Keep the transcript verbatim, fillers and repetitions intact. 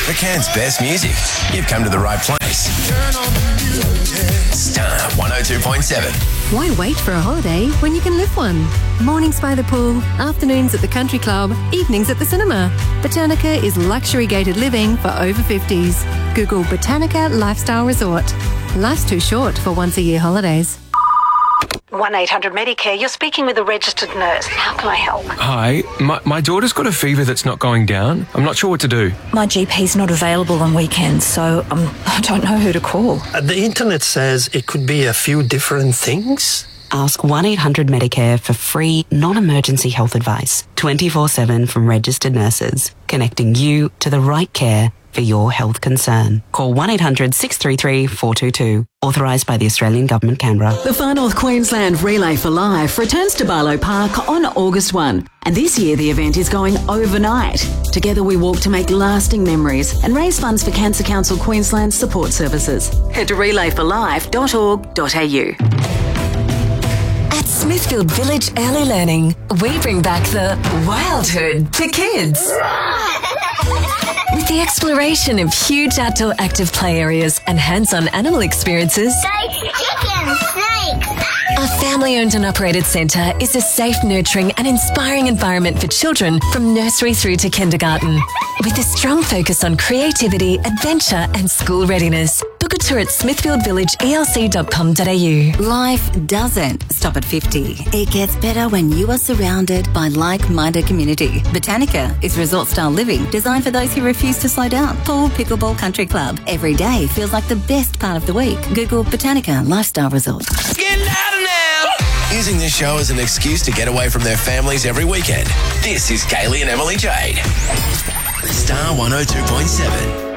For Cairns' best music, you've come to the right place. Star one oh two point seven. Why wait for a holiday when you can live one? Mornings by the pool, afternoons at the country club, evenings at the cinema. Botanica is luxury gated living for over fifties. Google Botanica Lifestyle Resort. Life's too short for once a year holidays. one eight hundred Medicare, you're speaking with a registered nurse. How can I help? Hi, my, my daughter's got a fever that's not going down. I'm not sure what to do. My G P's not available on weekends, so um, I don't know who to call. Uh, the internet says it could be a few different things. Ask one eight hundred Medicare for free, non-emergency health advice, twenty-four seven from registered nurses, connecting you to the right care for your health concern. Call one eight hundred six three three four two two. Authorised by the Australian Government, Canberra. The Far North Queensland Relay for Life returns to Barlow Park on August first. And this year the event is going overnight. Together we walk to make lasting memories and raise funds for Cancer Council Queensland support services. Head to relay for life dot org dot a u. At Smithfield Village Early Learning, we bring back the wildhood to kids. With the exploration of huge outdoor active play areas and hands-on animal experiences, Chickens, snakes. our family-owned and operated centre is a safe, nurturing and inspiring environment for children from nursery through to kindergarten. With a strong focus on creativity, adventure and school readiness. Book a tour at smithfield village e l c dot com dot a u. Life doesn't stop at fifty. It gets better when you are surrounded by like-minded community. Botanica is resort-style living designed for those who refuse to slow down. Pool Pickleball Country Club. Every day feels like the best part of the week. Google Botanica Lifestyle Resort. Get louder now! Using this show as an excuse to get away from their families every weekend. This is Kaylee and Emily Jade. Star one oh two point seven.